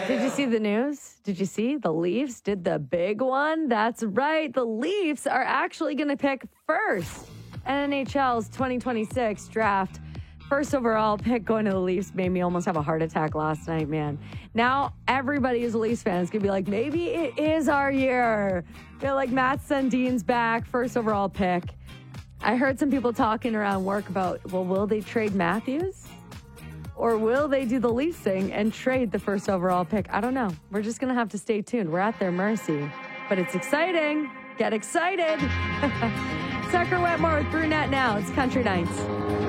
Did you see the news? Did you see the Leafs did the big one? That's right. The Leafs are actually going to pick first. NHL's 2026 draft. First overall pick going to the Leafs made me almost have a heart attack last night, man. Now everybody who's a Leafs fan is going to be like, maybe it is our year. They're like, Matt Sundin's back, first overall pick. I heard some people talking around work about, well, will they trade Matthews? Or will they do the Leafs thing and trade the first overall pick? I don't know. We're just going to have to stay tuned. We're at their mercy. But it's exciting. Get excited. Tucker Wetmore with Brunette now. It's Country Nights.